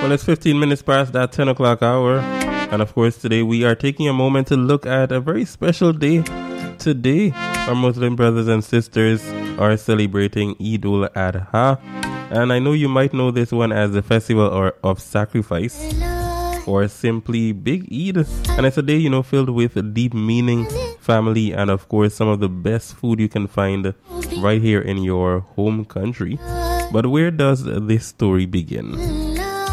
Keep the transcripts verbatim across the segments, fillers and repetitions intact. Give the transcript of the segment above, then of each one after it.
Well, it's fifteen minutes past that ten o'clock hour. And of course, today we are taking a moment to look at a very special day. Today, our Muslim brothers and sisters are celebrating Eid ul-Adha. And I know you might know this one as the festival or of sacrifice, or simply Big Eid. And it's a day, you know, filled with deep meaning, family, and of course, some of the best food you can find right here in your home country. But where does this story begin?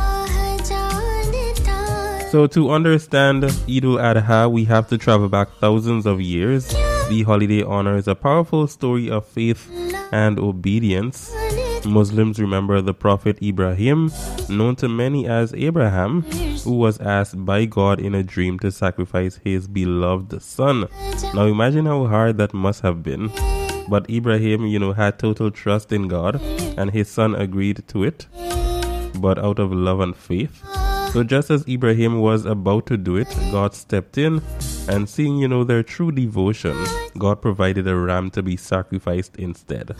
So to understand Eid ul-Adha, we have to travel back thousands of years. The holiday honors a powerful story of faith and obedience. Muslims remember the Prophet Ibrahim, known to many as Abraham, who was asked by God in a dream to sacrifice his beloved son. Now imagine how hard that must have been. But Ibrahim, you know, had total trust in God, and his son agreed to it, but out of love and faith. So just as Ibrahim was about to do it, God stepped in, and seeing, you know, their true devotion, God provided a ram to be sacrificed instead.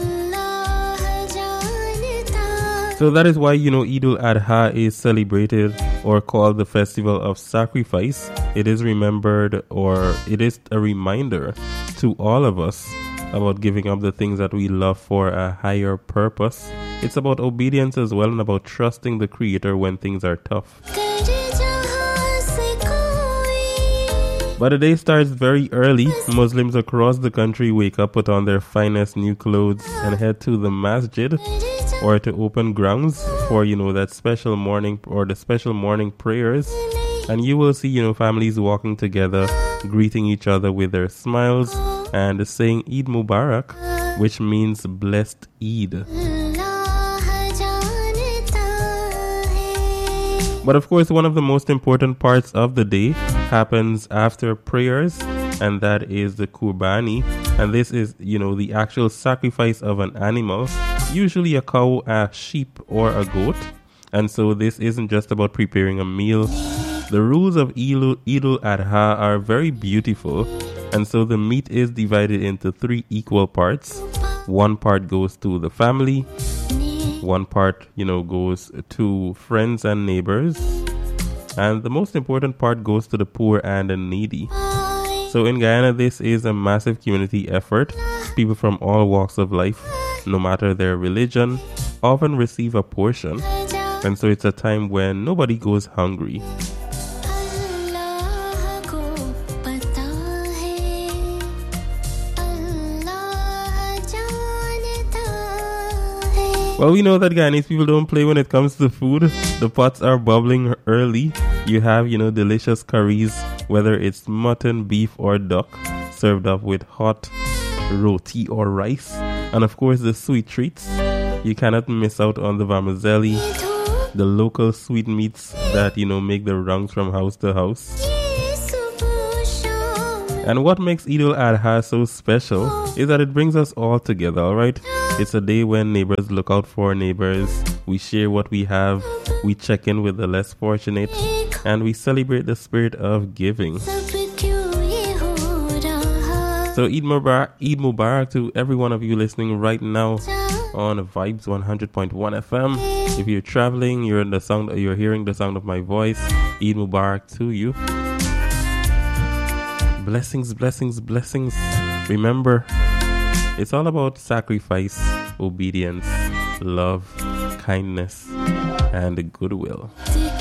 So that is why, you know, Eid ul-Adha is celebrated or called the festival of sacrifice. It is remembered, or it is a reminder to all of us about giving up the things that we love for a higher purpose. It's about obedience as well, and about trusting the Creator when things are tough. But the day starts very early. Muslims across the country wake up, put on their finest new clothes, and head to the masjid, or to open grounds for, you know, that special morning, or the special morning prayers. And you will see, you know, families walking together, greeting each other with their smiles, and saying Eid Mubarak, which means blessed Eid. But of course, one of the most important parts of the day happens after prayers, and that is the Qurbani. And this is, you know, the actual sacrifice of an animal, usually a cow, a sheep, or a goat. And so this isn't just about preparing a meal. The rules of Eid ul-Adha are very beautiful. And so the meat is divided into three equal parts. One part goes to the family. One part, you know, goes to friends and neighbors. And the most important part goes to the poor and the needy. So in Guyana, this is a massive community effort. People from all walks of life, no matter their religion, often receive a portion. And so it's a time when nobody goes hungry. Well, we know that Guyanese people don't play when it comes to food. The pots are bubbling early. You have, you know, delicious curries, whether it's mutton, beef, or duck, served up with hot roti or rice. And of course, the sweet treats. You cannot miss out on the vermicelli, the local sweetmeats that, you know, make the rounds from house to house. And what makes Eid ul-Adha so special is that it brings us all together, all right? It's a day when neighbors look out for neighbors. We share what we have. We check in with the less fortunate. And we celebrate the spirit of giving. So Eid Mubarak, Eid Mubarak to every one of you listening right now on Vibes one hundred point one F M. If you're traveling, you're in the sound, you're hearing the sound of my voice. Eid Mubarak to you. Blessings, blessings, blessings. Remember, it's all about sacrifice, obedience, love, kindness, and goodwill.